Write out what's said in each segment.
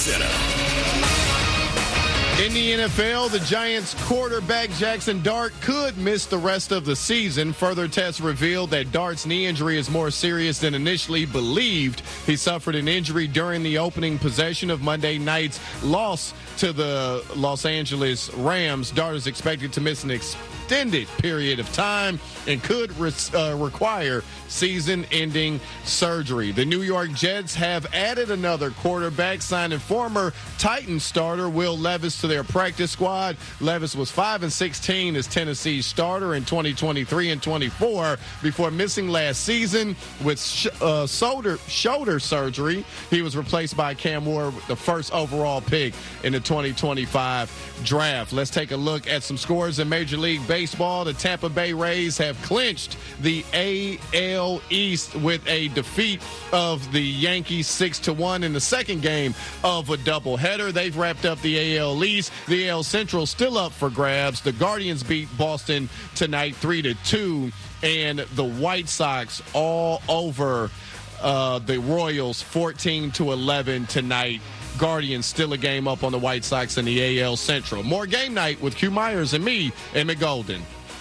Center. In the NFL, the Giants quarterback Jackson Dart could miss the rest of the season. Further tests revealed that Dart's knee injury is more serious than initially believed. He suffered an injury during the opening possession of Monday night's loss to the Los Angeles Rams. Dart is expected to miss an extended period of time and could require season-ending surgery. The New York Jets have added another quarterback, signing former Titans starter Will Levis to their practice squad. Levis was 5-16 as Tennessee's starter in 2023 and 24 before missing last season with shoulder surgery. He was replaced by Cam Ward, the first overall pick in the 2025 draft. Let's take a look at some scores in Major League Baseball. The Tampa Bay Rays have clinched the AL East with a defeat of the Yankees 6-1 in the second game of a doubleheader. They've wrapped up the AL East. The AL Central still up for grabs. The Guardians beat Boston tonight 3-2, and the White Sox all over the Royals 14-11 tonight. Guardians still a game up on the White Sox in the AL Central. More Game Night with Q Myers and me, Emmett Golden.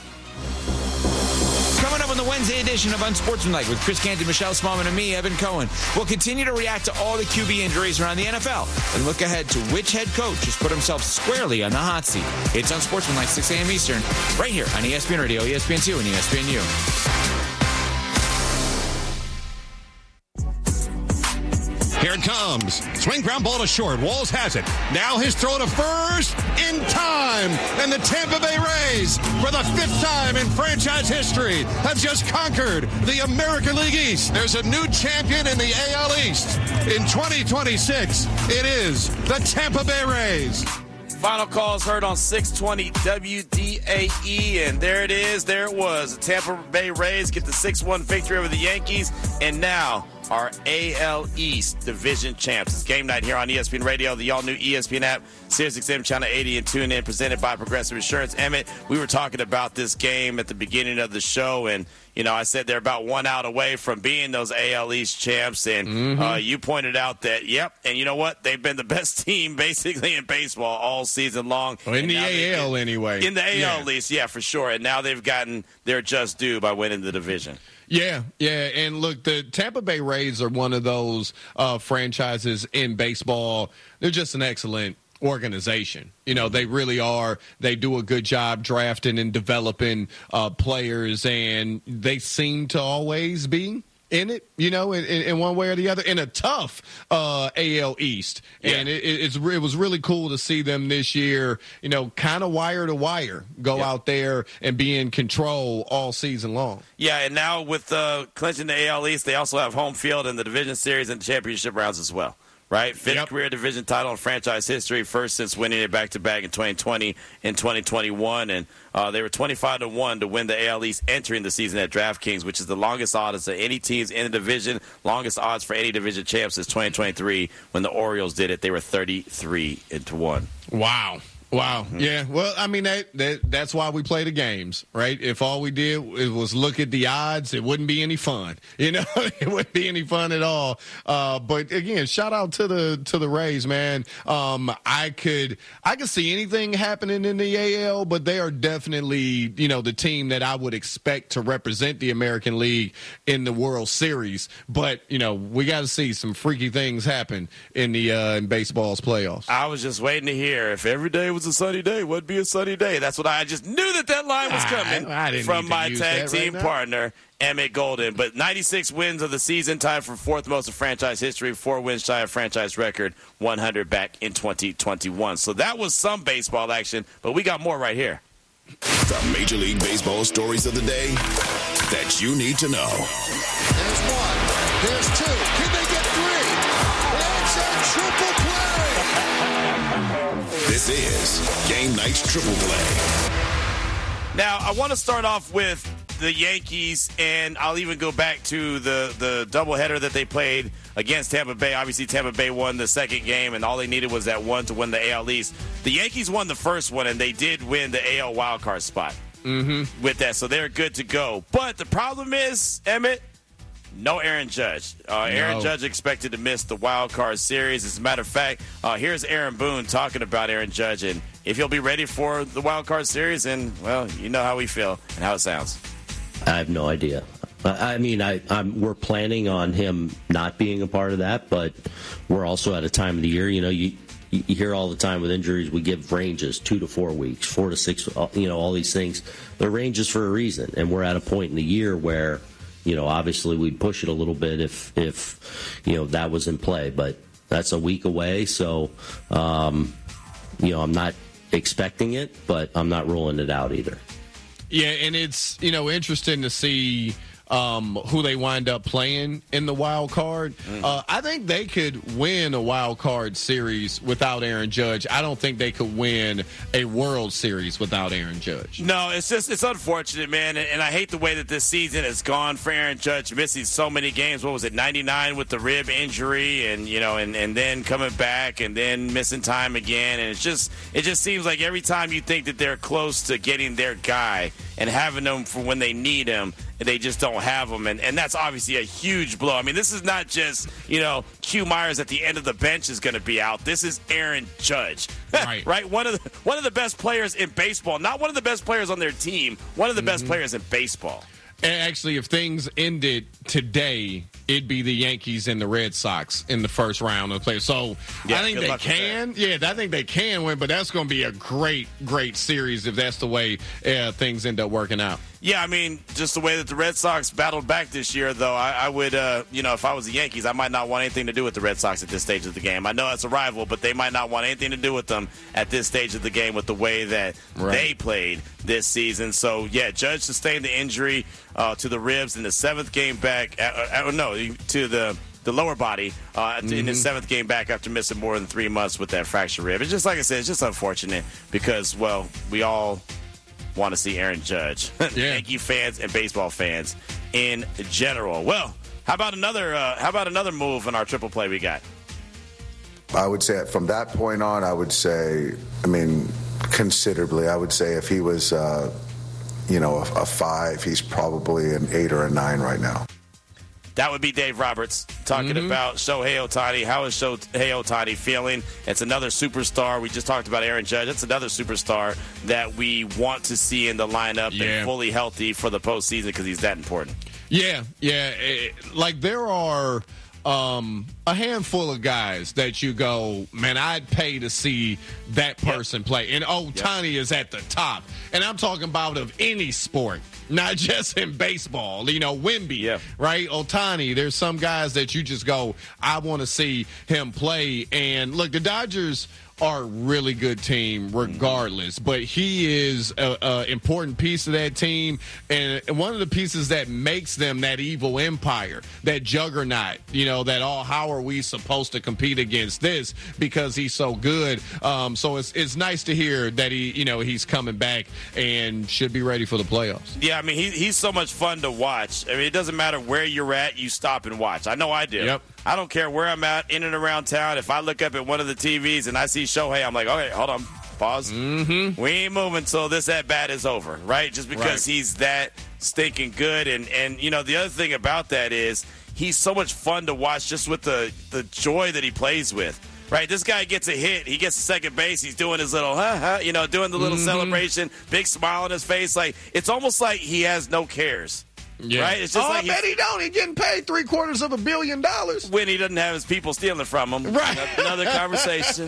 Coming up on the Wednesday edition of Unsportsmanlike with Chris Canty, Michelle Smallman, and me, Evan Cohen. We'll continue to react to all the QB injuries around the NFL and look ahead to which head coach has put himself squarely on the hot seat. It's Unsportsmanlike, 6 a.m. Eastern, right here on ESPN Radio, ESPN2, and ESPNU. Here it comes. Swing ground ball to short. Walls has it. Now his throw to first in time. And the Tampa Bay Rays, for the 5th time in franchise history, have just conquered the American League East. There's a new champion in the AL East. In 2026, it is the Tampa Bay Rays. Final calls heard on 620 WDAE, and there it is. There it was. The Tampa Bay Rays get the 6-1 victory over the Yankees, and now our AL East division champs. It's Game Night here on ESPN Radio, the all-new ESPN app, SiriusXM Channel 80 and tune in, presented by Progressive Insurance. Emmett, we were talking about this game at the beginning of the show, and I said they're about 1 out away from being those AL East champs, and you pointed out that, yep, and you know what? They've been the best team basically in baseball all season long. Well, in the AL anyway. In the AL at least, yeah, for sure. And now they've gotten their just due by winning the division. Yeah, and look, the Tampa Bay Rays are one of those franchises in baseball. They're just an excellent organization. They really are. They do a good job drafting and developing players, and they seem to always be in it, in one way or the other, in a tough AL East. Yeah. And it was really cool to see them this year, kind of wire to wire, go out there and be in control all season long. Yeah, and now with clinching the AL East, they also have home field in the division series and championship rounds as well. Right? 5th career division title in franchise history, first since winning it back-to-back in 2020 and 2021. And they were 25-1 to win the AL East entering the season at DraftKings, which is the longest odds of any teams in the division, longest odds for any division champ since 2023 when the Orioles did it. They were 33-1. Wow. Yeah. Well, I mean, that's why we play the games, right? If all we did was look at the odds, it wouldn't be any fun. It wouldn't be any fun at all. But again, shout out to the Rays, man. I could see anything happening in the AL, but they are definitely, the team that I would expect to represent the American League in the World Series. But, we got to see some freaky things happen in in baseball's playoffs. I was just waiting to hear if every day was a sunny day, would be a sunny day. That's what I just knew that line was coming from my tag team partner, Emmett Golden. But 96 wins of the season, tied for 4th most of franchise history, 4 wins shy of franchise record, 100 back in 2021. So that was some baseball action, but we got more right here. The Major League Baseball stories of the day that you need to know. There's 1. There's 2. Can they get 3? It's a triple play. This is Game Night's Triple Play. Now, I want to start off with the Yankees, and I'll even go back to the doubleheader that they played against Tampa Bay. Obviously, Tampa Bay won the second game, and all they needed was that one to win the AL East. The Yankees won the first one, and they did win the AL wildcard spot with that, so they're good to go. But the problem is, Emmett, No Aaron Judge. Aaron Judge expected to miss the wild card series. As a matter of fact, here's Aaron Boone talking about Aaron Judge and if he'll be ready for the wild card series. And, well, you know how we feel and how it sounds. I have no idea. I mean, we're planning on him not being a part of that, but we're also at a time of the year. You know, you hear all the time with injuries, we give ranges 2 to 4 weeks, 4 to 6, you know, all these things. They're ranges for a reason. And we're at a point in the year where, you know, obviously we'd push it a little bit if you know, that was in play. But that's a week away, so, you know, I'm not expecting it, but I'm not ruling it out either. Yeah, and it's, you know, interesting to see who they wind up playing in the wild card. I think they could win a wild card series without Aaron Judge. I don't think they could win a World Series without Aaron Judge. No, it's unfortunate, man, and I hate the way that this season has gone for Aaron Judge, missing so many games. What was it, 99 with the rib injury, and you know, and then coming back and then missing time again, and it just seems like every time you think that they're close to getting their guy and having them for when they need him, they just don't have them, and that's obviously a huge blow. I mean, this is not just, you know, Q Myers at the end of the bench is going to be out. This is Aaron Judge, right? Right, one of the best players in baseball, not one of the best players on their team, one of the best players in baseball. And actually, if things ended today, it'd be the Yankees and the Red Sox in the first round of the play. So yeah, I think they can. Yeah, I think they can win, but that's going to be a great, great series if that's the way things end up working out. Yeah, I mean, just the way that the Red Sox battled back this year, though, I would, you know, if I was the Yankees, I might not want anything to do with the Red Sox at this stage of the game. I know it's a rival, but they might not want anything to do with them at this stage of the game with the way that they played this season. So, yeah, Judge sustained the injury to the ribs in the 7th game back. To the lower body in his 7th game back after missing more than 3 months with that fractured rib. It's just, like I said, it's just unfortunate because, well, we all want to see Aaron Judge. Yankee fans and baseball fans in general. Well, how about another move in our triple play we got? I would say from that point on, I would say, I mean, considerably. I would say if he was, you know, a 5, he's probably an 8 or a 9 right now. That would be Dave Roberts talking about Shohei Ohtani. How is Shohei Ohtani feeling? It's another superstar. We just talked about Aaron Judge. It's another superstar that we want to see in the lineup and fully healthy for the postseason because he's that important. Yeah. Like there are a handful of guys that you go, man, I'd pay to see that person play. And Ohtani is at the top. And I'm talking about of any sport, not just in baseball. You know, Wemby, right? Ohtani, there's some guys that you just go, I want to see him play. And look, the Dodgers are a really good team regardless, but he is an important piece of that team and one of the pieces that makes them that evil empire, that juggernaut, you know, that how are we supposed to compete against this because he's so good. So it's nice to hear that he's coming back and should be ready for the playoffs. Yeah, I mean, he's so much fun to watch. I mean, it doesn't matter where you're at, you stop and watch. I know I do. Yep. I don't care where I'm at, in and around town. If I look up at one of the TVs and I see Shohei, I'm like, okay, hold on, pause. We ain't moving until this at-bat is over, right? Just because he's that stinking good. And you know, the other thing about that is he's so much fun to watch just with the joy that he plays with. Right, this guy gets a hit. He gets to second base. He's doing his little, doing the little celebration, big smile on his face. Like it's almost like he has no cares. Yeah. Right? It's just I bet he don't. He's getting paid $750 million when he doesn't have his people stealing from him. Right. Another conversation.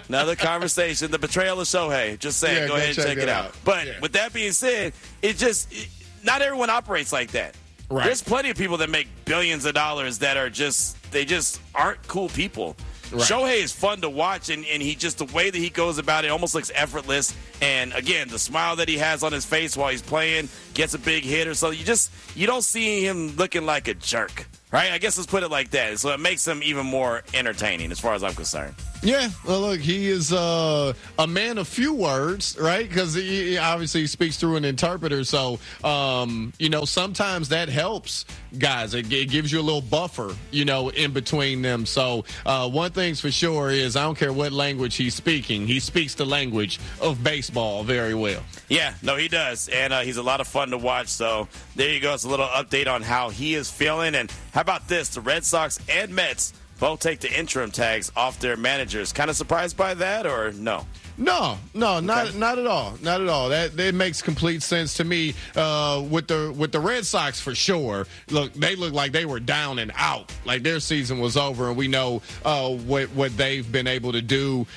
The betrayal of Shohei. Just saying. Yeah, go ahead and check it out. But with that being said, not everyone operates like that. Right. There's plenty of people that make billions of dollars that are they just aren't cool people. Right. Shohei is fun to watch, and he just the way that he goes about it almost looks effortless. And again, the smile that he has on his face while he's playing, gets a big hit or so. You don't see him looking like a jerk, right? I guess let's put it like that. So it makes him even more entertaining, as far as I'm concerned. Yeah, well, look, he is a man of few words, right? Because he obviously speaks through an interpreter. So, sometimes that helps guys. It gives you a little buffer, in between them. So, one thing's for sure is I don't care what language he's speaking. He speaks the language of baseball very well. Yeah, no, he does. And he's a lot of fun to watch. So, there you go. It's a little update on how he is feeling and How about this? The Red Sox and Mets both take the interim tags off their managers. Kind of surprised by that, or no? No, not at all. Not at all. That makes complete sense to me. With the Red Sox for sure. Look, they look like they were down and out. Like their season was over, and we know what they've been able to do.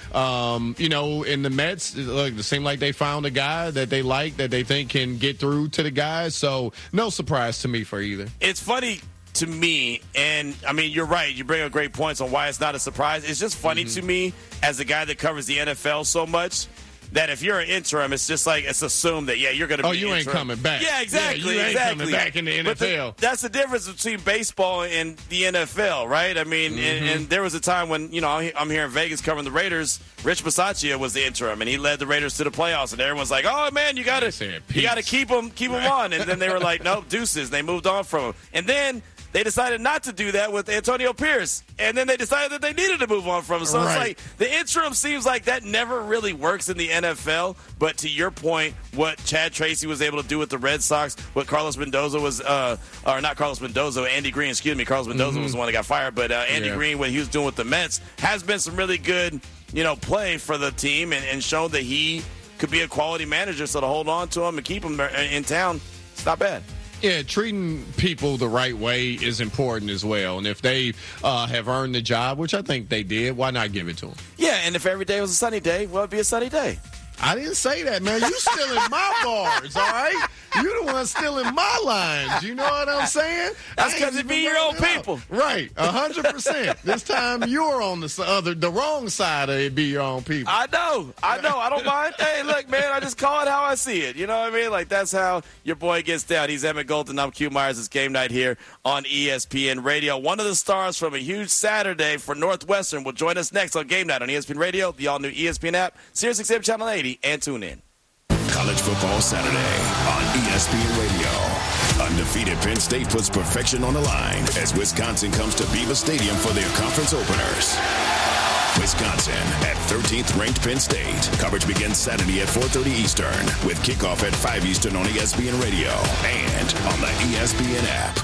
In the Mets, look, it seemed like they found a guy that they like, that they think can get through to the guys. So no surprise to me for either. It's funny to me, and I mean, you're right. You bring up great points on why it's not a surprise. It's just funny to me, as a guy that covers the NFL so much, that if you're an interim, it's just like it's assumed that you're going to be. Oh, you ain't coming back. Yeah, exactly. You ain't coming back in the NFL. That's the difference between baseball and the NFL, right? I mean, and there was a time when I'm here in Vegas covering the Raiders. Rich Bisaccia was the interim, and he led the Raiders to the playoffs. And everyone's like, "Oh man, you got to keep them on." And then they were like, "Nope, deuces." They moved on from him, and then they decided not to do that with Antonio Pierce, and then they decided that they needed to move on from him. So It's like the interim seems like that never really works in the NFL. But to your point, what Chad Tracy was able to do with the Red Sox, what Carlos Mendoza was, or not Carlos Mendoza, Andy Green, excuse me. Carlos Mendoza was the one that got fired, but Andy Green, what he was doing with the Mets, has been some really good, play for the team and shown that he could be a quality manager. So to hold on to him and keep him in town, it's not bad. Yeah, treating people the right way is important as well. And if they have earned the job, which I think they did, why not give it to them? Yeah, and if every day was a sunny day, well, it'd be a sunny day. I didn't say that, man. You stealing my bars, all right? You the one stealing my lines. You know what I'm saying? That's because it be your own people. Right, 100%. This time you're on the wrong side of it be your own people. I know. I don't mind. Hey, look, man, I just call it how I see it. You know what I mean? Like, that's how your boy gets down. He's Emmett Golden. I'm Q Myers. It's game night here on ESPN Radio. One of the stars from a huge Saturday for Northwestern will join us next on Game Night on ESPN Radio, the all-new ESPN app, SiriusXM Channel 80, and tune in. College Football Saturday on ESPN Radio. Undefeated Penn State puts perfection on the line as Wisconsin comes to Beaver Stadium for their conference openers. Wisconsin at 13th ranked Penn State. Coverage begins Saturday at 4:30 Eastern with kickoff at 5 Eastern on ESPN Radio and on the ESPN app.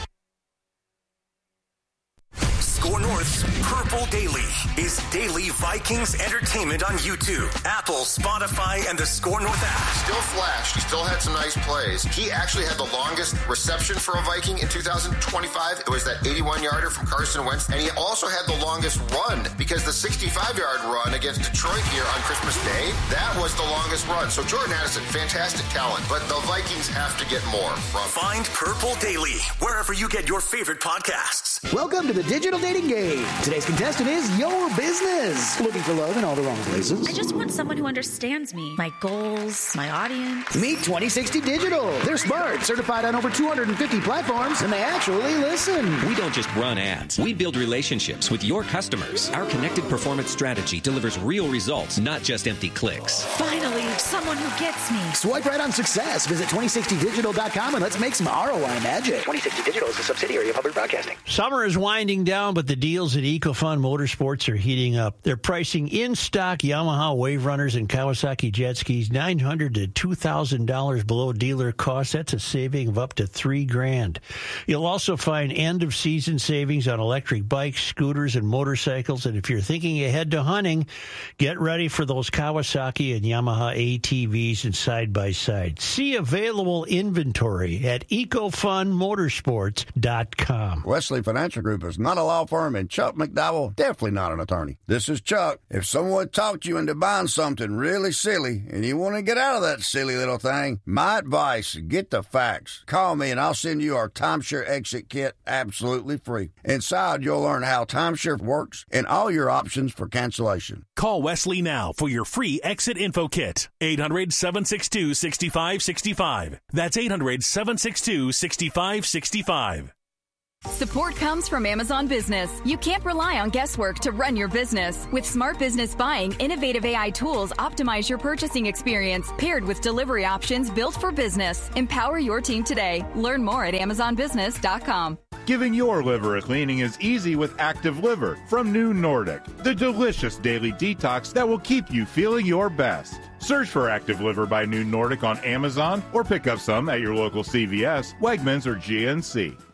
Score North's Purple Daily is daily Vikings entertainment on YouTube, Apple, Spotify, and the Score North app. Still flashed. He still had some nice plays. He actually had the longest reception for a Viking in 2025. It was that 81-yarder from Carson Wentz. And he also had the longest run because the 65-yard run against Detroit here on Christmas Day, that was the longest run. So Jordan Addison, fantastic talent. But the Vikings have to get more from. Find Purple Daily wherever you get your favorite podcasts. Welcome to the Digital Dating Game. Today's contestant is Your Business. Looking for love in all the wrong places. I just want someone who understands me, my goals, my audience. Meet 2060 Digital. They're smart, certified on over 250 platforms, and they actually listen. We don't just run ads. We build relationships with your customers. Our connected performance strategy delivers real results, not just empty clicks. Finally, someone who gets me. Swipe right on success. Visit 2060digital.com and let's make some ROI magic. 2060 Digital is a subsidiary of Hubbard Broadcasting. Summer is winding down, but the deals at EcoFun Motorsports are heating up. They're pricing in-stock Yamaha Wave Runners and Kawasaki jet skis $900 to $2,000 below dealer cost. That's a saving of up to $3,000. You'll also find end-of-season savings on electric bikes, scooters, and motorcycles. And if you're thinking ahead to hunting, get ready for those Kawasaki and Yamaha ATVs and side-by-side. See available inventory at EcoFunMotorsports.com. Wesley Financial Group is not a law firm, and Chuck McDowell definitely not an attorney. This is Chuck. If someone talked you into buying something really silly and you want to get out of that silly little thing, my advice, get the facts. Call me and I'll send you our timeshare exit kit absolutely free. Inside, you'll learn how timeshare works and all your options for cancellation. Call Wesley now for your free exit info kit. 800-762-6565. That's 800-762-6565. Support comes from Amazon Business. You can't rely on guesswork to run your business. With Smart Business Buying, innovative AI tools optimize your purchasing experience, paired with delivery options built for business. Empower your team today. Learn more at AmazonBusiness.com. Giving your liver a cleaning is easy with Active Liver from New Nordic, the delicious daily detox that will keep you feeling your best. Search for Active Liver by New Nordic on Amazon or pick up some at your local CVS, Wegmans, or GNC.